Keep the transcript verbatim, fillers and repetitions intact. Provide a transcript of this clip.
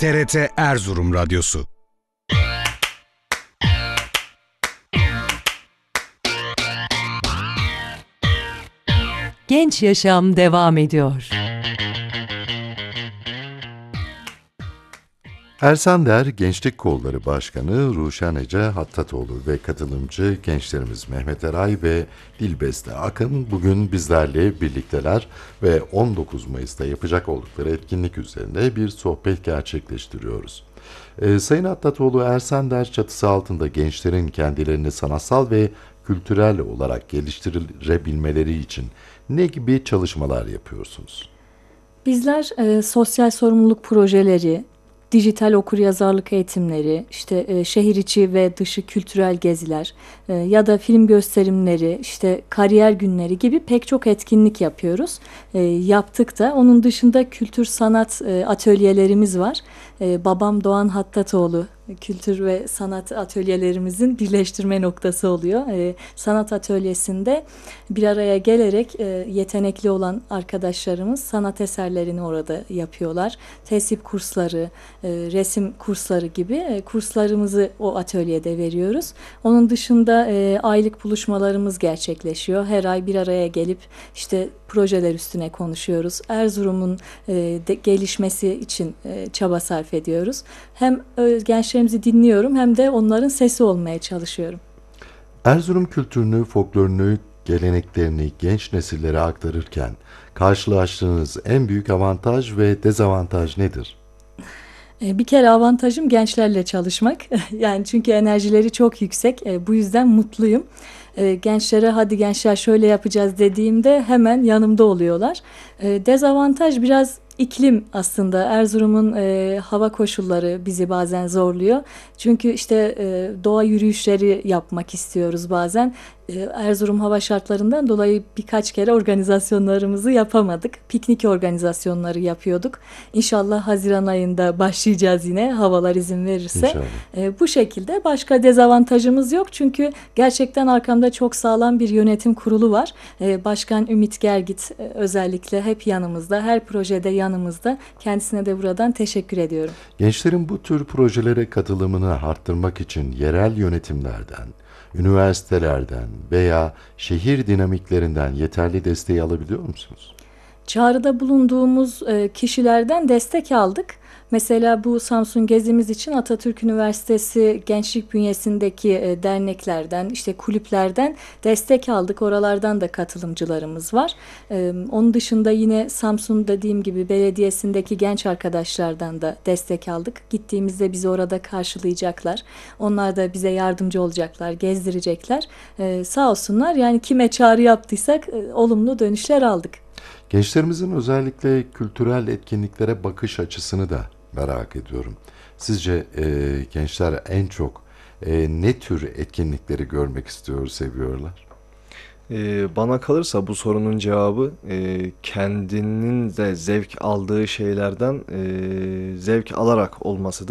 T R T Erzurum Radyosu. Genç Yaşam devam ediyor. Ersander Gençlik Kolları Başkanı Ruşen Ece Hattatoğlu ve katılımcı gençlerimiz Mehmet Eray ve Dilbeste Akın bugün bizlerle birlikteler ve on dokuz Mayıs'ta yapacak oldukları etkinlik üzerine bir sohbet gerçekleştiriyoruz. Ee, Sayın Hattatoğlu, Ersander çatısı altında gençlerin kendilerini sanatsal ve kültürel olarak geliştirebilmeleri için ne gibi çalışmalar yapıyorsunuz? Bizler e, sosyal sorumluluk projeleri, dijital okuryazarlık eğitimleri, işte e, şehir içi ve dışı kültürel geziler e, ya da film gösterimleri, işte kariyer günleri gibi pek çok etkinlik yapıyoruz. E, yaptık da. Onun dışında kültür sanat e, atölyelerimiz var. E, babam Doğan Hattatoğlu kültür ve sanat atölyelerimizin birleştirme noktası oluyor. E, sanat atölyesinde bir araya gelerek e, yetenekli olan arkadaşlarımız sanat eserlerini orada yapıyorlar. Tesip kursları, e, resim kursları gibi e, kurslarımızı o atölyede veriyoruz. Onun dışında e, aylık buluşmalarımız gerçekleşiyor. Her ay bir araya gelip işte projeler üstüne konuşuyoruz. Erzurum'un e, de, gelişmesi için e, çaba sarf ediyoruz. Hem e, gençlerimizi dinliyorum hem de onların sesi olmaya çalışıyorum. Erzurum kültürünü, folklorunu, geleneklerini genç nesillere aktarırken karşılaştığınız en büyük avantaj ve dezavantaj nedir? Bir kere avantajım gençlerle çalışmak. Yani çünkü enerjileri çok yüksek. Bu yüzden mutluyum. Gençlere hadi gençler şöyle yapacağız dediğimde hemen yanımda oluyorlar. Dezavantaj biraz iklim aslında. Erzurum'un e, hava koşulları bizi bazen zorluyor. Çünkü işte e, doğa yürüyüşleri yapmak istiyoruz bazen. E, Erzurum hava şartlarından dolayı birkaç kere organizasyonlarımızı yapamadık. Piknik organizasyonları yapıyorduk. İnşallah Haziran ayında başlayacağız yine havalar izin verirse. E, bu şekilde başka dezavantajımız yok. Çünkü gerçekten arkamda çok sağlam bir yönetim kurulu var. E, Başkan Ümit Gergit e, özellikle hep yanımızda. Her projede yanımızda. Kendisine de buradan teşekkür ediyorum. Gençlerin bu tür projelere katılımını arttırmak için yerel yönetimlerden, üniversitelerden veya şehir dinamiklerinden yeterli desteği alabiliyor musunuz? Çağrıda bulunduğumuz e, kişilerden destek aldık. Mesela bu Samsun gezimiz için Atatürk Üniversitesi Gençlik bünyesindeki e, derneklerden, işte kulüplerden destek aldık. Oralardan da katılımcılarımız var. E, onun dışında yine Samsun dediğim gibi belediyesindeki genç arkadaşlardan da destek aldık. Gittiğimizde bizi orada karşılayacaklar. Onlar da bize yardımcı olacaklar, gezdirecekler. E, sağ olsunlar. Yani kime çağrı yaptıysak e, olumlu dönüşler aldık. Gençlerimizin özellikle kültürel etkinliklere bakış açısını da merak ediyorum. Sizce e, gençler en çok e, ne tür etkinlikleri görmek istiyor, seviyorlar? Ee, bana kalırsa bu sorunun cevabı e, kendinin de zevk aldığı şeylerden e, zevk alarak olmasıdır.